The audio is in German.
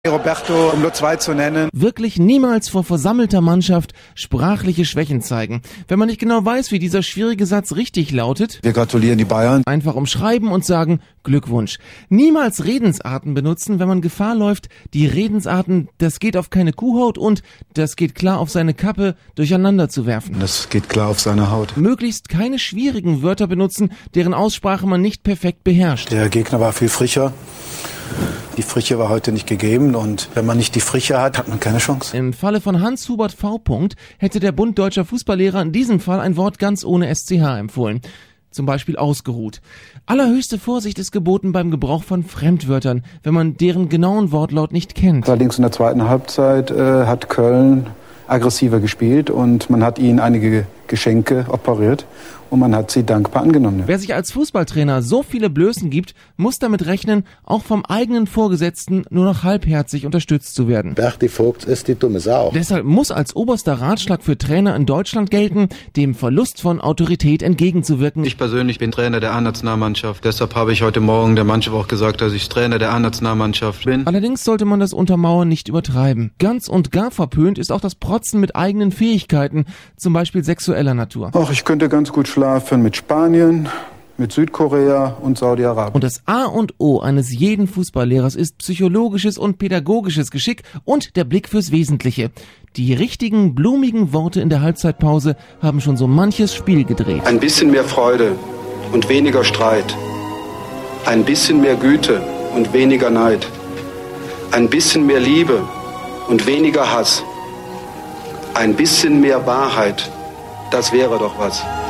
Roberto, um nur 2 zu nennen. Wirklich niemals vor versammelter Mannschaft sprachliche Schwächen zeigen. Wenn man nicht genau weiß, wie dieser schwierige Satz richtig lautet, Wir gratulieren die Bayern. einfach umschreiben und sagen Glückwunsch. Niemals Redensarten benutzen, wenn man Gefahr läuft, die Redensarten, das geht auf keine Kuhhaut und das geht klar auf seine Kappe, durcheinander zu werfen. Das geht klar auf seine Haut. Möglichst keine schwierigen Wörter benutzen, deren Aussprache man nicht perfekt beherrscht. Der Gegner war viel frischer. Die Frische war heute nicht gegeben und wenn man nicht die Frische hat, hat man keine Chance. Im Falle von Hans-Hubert V. hätte der Bund Deutscher Fußballlehrer in diesem Fall ein Wort ganz ohne SCH empfohlen. Zum Beispiel ausgeruht. Allerhöchste Vorsicht ist geboten beim Gebrauch von Fremdwörtern, wenn man deren genauen Wortlaut nicht kennt. Allerdings in der zweiten Halbzeit hat Köln aggressiver gespielt und man hat ihnen einige Geschenke operiert und man hat sie dankbar angenommen. Wer sich als Fußballtrainer so viele Blößen gibt, muss damit rechnen, auch vom eigenen Vorgesetzten nur noch halbherzig unterstützt zu werden. Berti Vogt ist die dumme Sau. Deshalb muss als oberster Ratschlag für Trainer in Deutschland gelten, dem Verlust von Autorität entgegenzuwirken. Ich persönlich bin Trainer der A-Nationalmannschaft. Deshalb habe ich heute Morgen der Mannschaft auch gesagt, dass ich Trainer der A-Nationalmannschaft bin. Allerdings sollte man das Untermauern nicht übertreiben. Ganz und gar verpönt ist auch das Protzen mit eigenen Fähigkeiten, zum Beispiel sexueller Natur. Ach, ich könnte ganz gut schlafen mit Spanien, mit Südkorea und Saudi-Arabien. Und das A und O eines jeden Fußballlehrers ist psychologisches und pädagogisches Geschick und der Blick fürs Wesentliche. Die richtigen, blumigen Worte in der Halbzeitpause haben schon so manches Spiel gedreht. Ein bisschen mehr Freude und weniger Streit. Ein bisschen mehr Güte und weniger Neid. Ein bisschen mehr Liebe und weniger Hass. Ein bisschen mehr Wahrheit. Das wäre doch was.